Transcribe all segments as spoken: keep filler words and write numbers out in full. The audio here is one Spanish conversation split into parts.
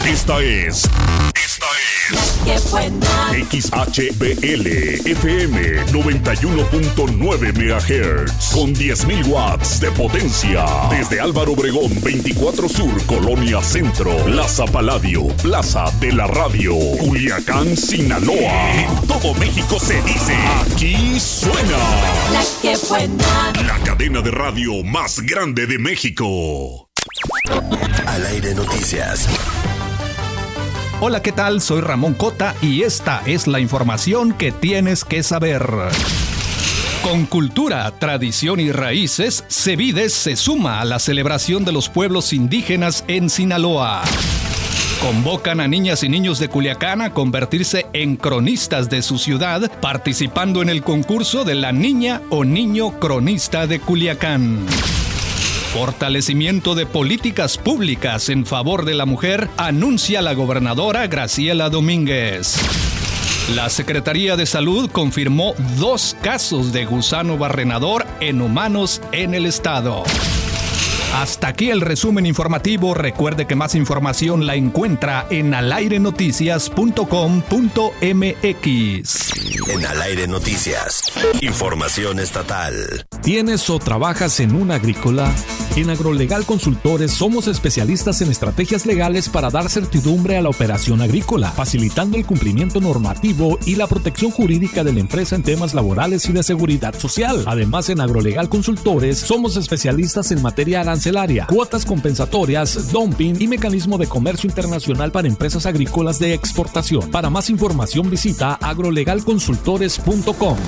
Esta es... Esta es... ¡Qué buena! X H B L F M noventa y uno punto nueve megahertz con diez mil watts de potencia. Desde Álvaro Obregón veinticuatro Sur, Colonia Centro, Plaza Palladio, Plaza de la Radio, Culiacán, Sinaloa. En todo México se dice, aquí suena La que buena. la cadena de radio más grande de México. Al aire noticias. Hola, ¿qué tal? Soy Ramón Cota y esta es la información que tienes que saber. Con cultura, tradición y raíces, Cevides se suma a la celebración de los pueblos indígenas en Sinaloa. Convocan a niñas y niños de Culiacán a convertirse en cronistas de su ciudad, participando en el concurso de la niña o niño cronista de Culiacán. Fortalecimiento de políticas públicas en favor de la mujer, anuncia la gobernadora Graciela Domínguez. La Secretaría de Salud confirmó dos casos de gusano barrenador en humanos en el estado. Hasta aquí el resumen informativo. Recuerde que más información la encuentra en al aire noticias punto com punto m x. En Al Aire Noticias, información estatal. ¿Tienes o trabajas en una agrícola? En Agrolegal Consultores somos especialistas en estrategias legales para dar certidumbre a la operación agrícola, facilitando el cumplimiento normativo y la protección jurídica de la empresa en temas laborales y de seguridad social. Además, en Agrolegal Consultores somos especialistas en materia arancelaria, cuotas compensatorias, dumping y mecanismo de comercio internacional para empresas agrícolas de exportación. Para más información visita agrolegal consultores punto com.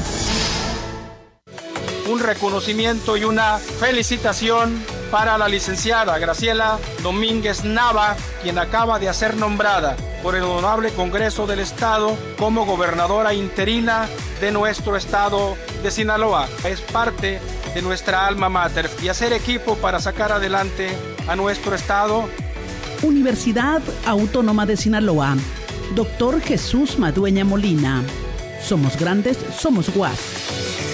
Un reconocimiento y una felicitación para la licenciada Graciela Domínguez Nava, quien acaba de ser nombrada por el Honorable Congreso del Estado como gobernadora interina de nuestro estado de Sinaloa. Es parte de nuestra alma mater y hacer equipo para sacar adelante a nuestro estado. Universidad Autónoma de Sinaloa. Doctor Jesús Madueña Molina. Somos grandes, somos U A S.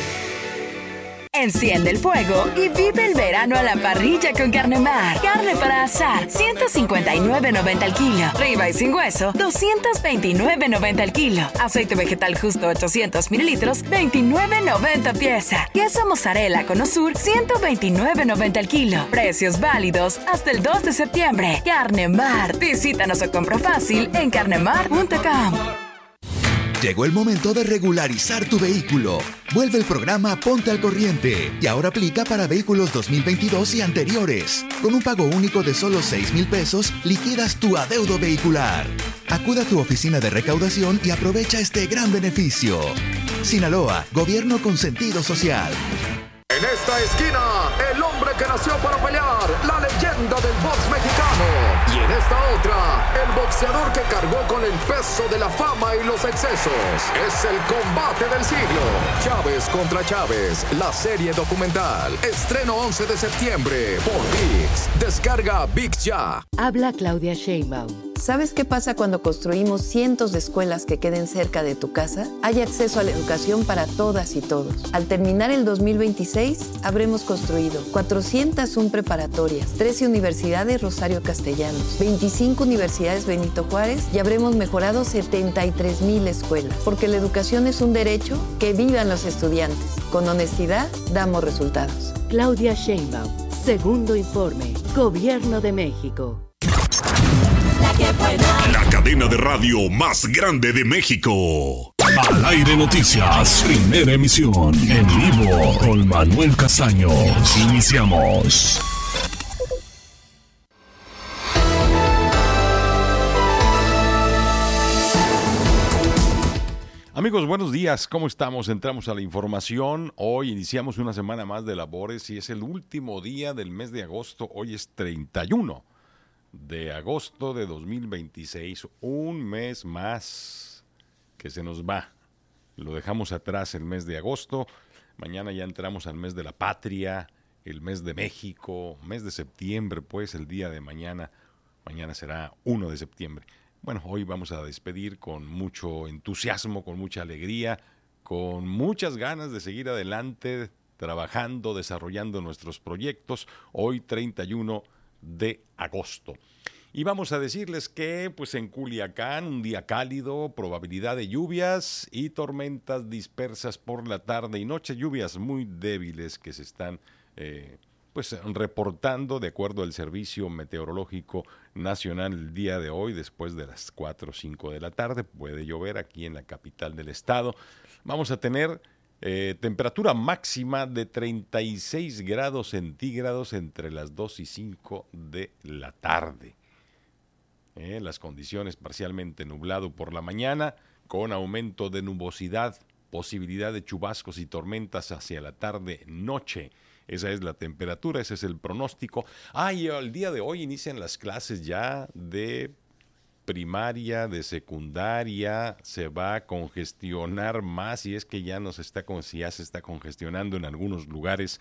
Enciende el fuego y vive el verano a la parrilla con Carnemar. Carne para asar, ciento cincuenta y nueve noventa al kilo. Ribeye sin hueso, doscientos veintinueve noventa al kilo. Aceite vegetal justo ochocientos mililitros, veintinueve noventa pieza. Queso mozzarella con Osur, ciento veintinueve noventa al kilo. Precios válidos hasta el dos de septiembre. Carnemar. Visítanos o compra fácil en carnemar punto com. Llegó el momento de regularizar tu vehículo. Vuelve el programa Ponte al Corriente y ahora aplica para vehículos dos mil veintidós y anteriores. Con un pago único de solo seis mil pesos, liquidas tu adeudo vehicular. Acude a tu oficina de recaudación y aprovecha este gran beneficio. Sinaloa, gobierno con sentido social. En esta esquina, el hombre que nació para pelear, la leyenda del box mexicano. Y en esta otra, el boxeador que cargó con el peso de la fama y los excesos. Es el combate del siglo. Chávez contra Chávez, la serie documental. Estreno once de septiembre por ViX. Descarga ViX ya. Habla Claudia Sheinbaum. ¿Sabes qué pasa cuando construimos cientos de escuelas que queden cerca de tu casa? Hay acceso a la educación para todas y todos. Al terminar el dos mil veintiséis, habremos construido cuatrocientas una preparatorias, trece universidades Rosario Castellanos, veinticinco universidades Benito Juárez y habremos mejorado setenta y tres mil escuelas. Porque la educación es un derecho, que vivan los estudiantes. Con honestidad, damos resultados. Claudia Sheinbaum, segundo informe, Gobierno de México. La cadena de radio más grande de México. Al aire noticias, primera emisión, en vivo con Manuel Castaños. Iniciamos. Amigos, buenos días. ¿Cómo estamos? Entramos a la información. Hoy iniciamos una semana más de labores y es el último día del mes de agosto. Hoy es treinta y uno de agosto de dos mil veintiséis. Un mes más que se nos va. Lo dejamos atrás el mes de agosto. Mañana ya entramos al mes de la patria, el mes de México, mes de septiembre, pues el día de mañana. Mañana será primero de septiembre. Bueno, hoy vamos a despedir con mucho entusiasmo, con mucha alegría, con muchas ganas de seguir adelante, trabajando, desarrollando nuestros proyectos. Hoy treinta y uno de agosto. Y vamos a decirles que pues en Culiacán un día cálido, probabilidad de lluvias y tormentas dispersas por la tarde y noche, lluvias muy débiles que se están eh, pues reportando de acuerdo al Servicio Meteorológico Nacional el día de hoy, después de las cuatro o cinco de la tarde, puede llover aquí en la capital del estado. Vamos a tener eh, temperatura máxima de treinta y seis grados centígrados entre las dos y cinco de la tarde. Eh, las condiciones parcialmente nublado por la mañana, con aumento de nubosidad, posibilidad de chubascos y tormentas hacia la tarde-noche. Esa es la temperatura, ese es el pronóstico. Ah, y el día de hoy inician las clases ya de primaria, de secundaria. Se va a congestionar más, y es que ya, nos está, ya se está congestionando en algunos lugares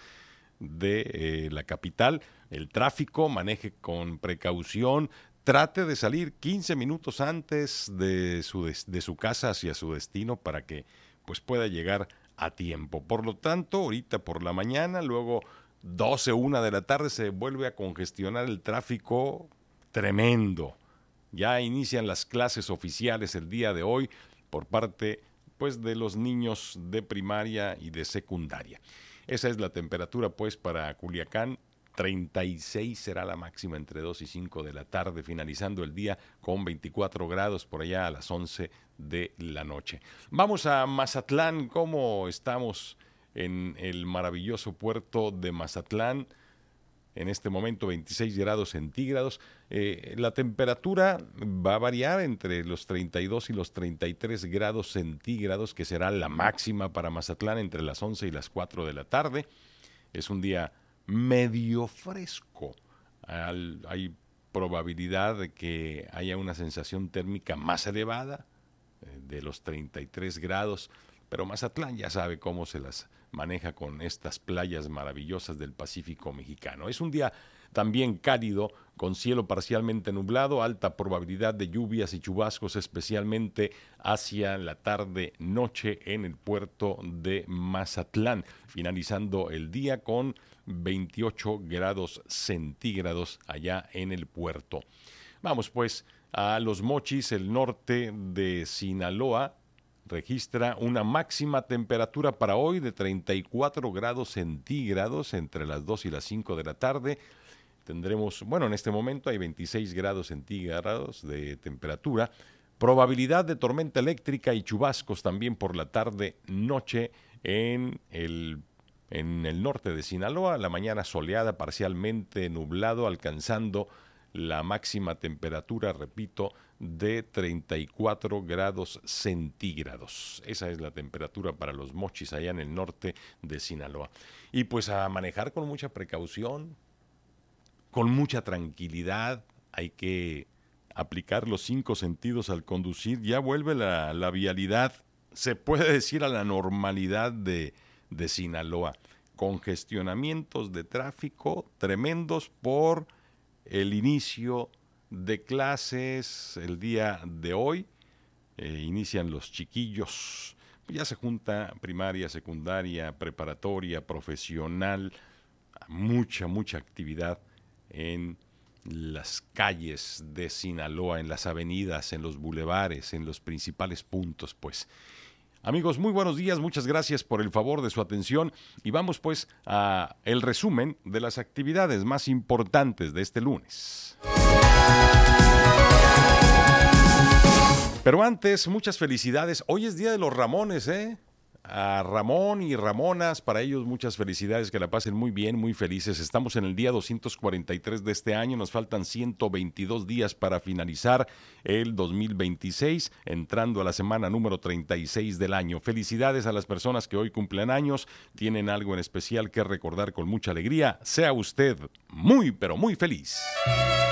de eh, la capital. El tráfico, maneje con precaución. Trate de salir quince minutos antes de su, de su casa hacia su destino para que pues, pueda llegar a tiempo. Por lo tanto, ahorita por la mañana, luego doce, una de la tarde, se vuelve a congestionar el tráfico tremendo. Ya inician las clases oficiales el día de hoy por parte pues, de los niños de primaria y de secundaria. Esa es la temperatura pues para Culiacán. treinta y seis será la máxima entre dos y cinco de la tarde, finalizando el día con veinticuatro grados por allá a las once de la noche. Vamos a Mazatlán. ¿Cómo estamos en el maravilloso puerto de Mazatlán? En este momento veintiséis grados centígrados. Eh, la temperatura va a variar entre los treinta y dos y los treinta y tres grados centígrados, que será la máxima para Mazatlán entre las once y las cuatro de la tarde. Es un día medio fresco. Al, hay probabilidad de que haya una sensación térmica más elevada, eh, de los treinta y tres grados, pero Mazatlán ya sabe cómo se las maneja con estas playas maravillosas del Pacífico mexicano. Es un día también cálido, con cielo parcialmente nublado, alta probabilidad de lluvias y chubascos, especialmente hacia la tarde-noche en el puerto de Mazatlán, finalizando el día con veintiocho grados centígrados allá en el puerto. Vamos pues a Los Mochis, el norte de Sinaloa. Registra una máxima temperatura para hoy de treinta y cuatro grados centígrados entre las dos y las cinco de la tarde. Tendremos, bueno, en este momento hay veintiséis grados centígrados de temperatura. Probabilidad de tormenta eléctrica y chubascos también por la tarde-noche en el, en el norte de Sinaloa. La mañana soleada, parcialmente nublado, alcanzando la máxima temperatura, repito, de treinta y cuatro grados centígrados. Esa es la temperatura para Los Mochis, allá en el norte de Sinaloa. Y pues a manejar con mucha precaución, con mucha tranquilidad. Hay que aplicar los cinco sentidos al conducir. Ya vuelve la, la vialidad, se puede decir, a la normalidad de, de Sinaloa. Congestionamientos de tráfico tremendos por el inicio de clases el día de hoy. Eh, inician los chiquillos, ya se junta primaria, secundaria, preparatoria, profesional, mucha, mucha actividad en las calles de Sinaloa, en las avenidas, en los bulevares, en los principales puntos, pues. Amigos, muy buenos días, muchas gracias por el favor de su atención y vamos pues a el resumen de las actividades más importantes de este lunes. Pero antes, muchas felicidades. Hoy es Día de los Ramones, ¿eh? A Ramón y Ramonas, para ellos muchas felicidades, que la pasen muy bien, muy felices. Estamos en el día doscientos cuarenta y tres de este año, nos faltan ciento veintidós días para finalizar el dos mil veintiséis, entrando a la semana número treinta y seis del año. Felicidades a las personas que hoy cumplen años, tienen algo en especial que recordar con mucha alegría. Sea usted muy, pero muy feliz.